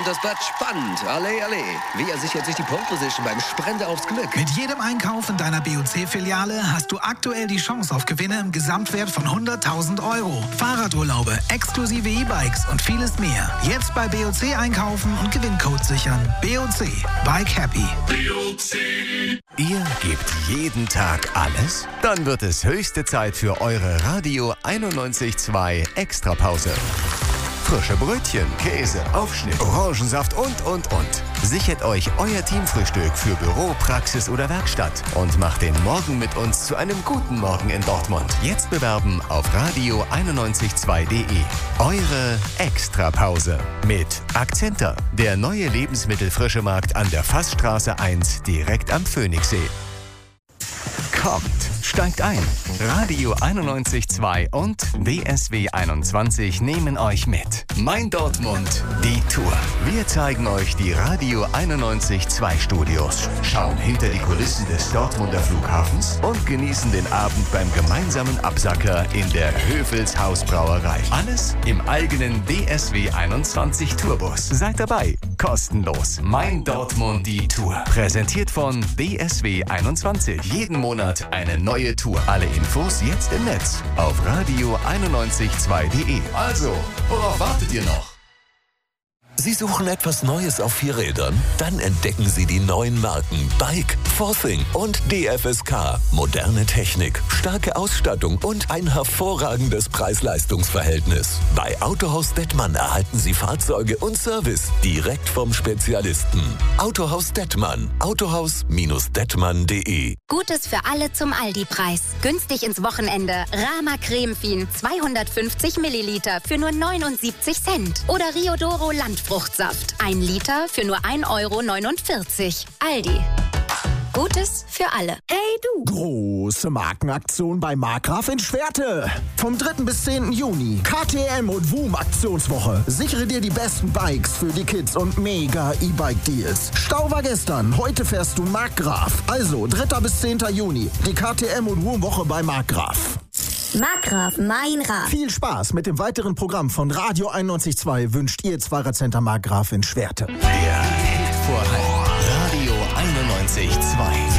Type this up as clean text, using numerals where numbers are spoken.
das bleibt spannend. Alle, alle. Wer sichert sich die Pole Position beim Sprinte aufs Glück? Mit jedem Einkauf in deiner BOC-Filiale hast du aktuell die Chance auf Gewinne im Gesamtwert von 100.000 €. Fahrradurlaube, exklusive E-Bikes und vieles mehr. Jetzt bei BOC einkaufen und Gewinncode sichern. BOC. Bike Happy. BOC. Ihr gebt jeden Tag alles? Dann wird es höchste Zeit für eure Radio 91.2 Extrapause. Frische Brötchen, Käse, Aufschnitt, Orangensaft und. Sichert euch euer Teamfrühstück für Büro, Praxis oder Werkstatt und macht den Morgen mit uns zu einem guten Morgen in Dortmund. Jetzt bewerben auf radio992.de. Eure Extrapause mit Akzenter, der neue Lebensmittelfrischemarkt an der Fassstraße 1 direkt am Phoenixsee. Kommt, steigt ein. Radio 91.2 und DSW 21 nehmen euch mit. Mein Dortmund, die Tour. Wir zeigen euch die Radio 91.2 Studios, schauen hinter die Kulissen des Dortmunder Flughafens und genießen den Abend beim gemeinsamen Absacker in der Höfels Hausbrauerei. Alles im eigenen DSW 21 Tourbus. Seid dabei, kostenlos. Mein Dortmund, die Tour. Präsentiert von DSW 21. Jeden Monat eine neue Tour. Alle Infos jetzt im Netz auf radio992.de. Also, worauf wartet ihr noch? Sie suchen etwas Neues auf 4 Rädern? Dann entdecken Sie die neuen Marken Bike, Forthing und DFSK. Moderne Technik, starke Ausstattung und ein hervorragendes Preis-Leistungs-Verhältnis. Bei Autohaus Dettmann erhalten Sie Fahrzeuge und Service direkt vom Spezialisten. Autohaus Dettmann. Autohaus-dettmann.de. Gutes für alle zum Aldi-Preis. Günstig ins Wochenende. Rama Cremefin 250 Milliliter für nur 79 Cent. Oder Riodoro Landfruchtsaft. 1 Liter für nur 1,49 €. Aldi. Gutes für alle. Hey du! Große Markenaktion bei Markgraf in Schwerte. Vom 3. bis 10. Juni. KTM und WOOM Aktionswoche. Sichere dir die besten Bikes für die Kids und mega E-Bike-Deals. Stau war gestern. Heute fährst du Markgraf. Also 3. bis 10. Juni. Die KTM und WOOM Woche bei Markgraf. Markgraf, mein Rad. Viel Spaß mit dem weiteren Programm von Radio 91.2 wünscht ihr Fahrradcenter Markgraf in Schwerte. Der Hit vor Heim. Radio 91.2.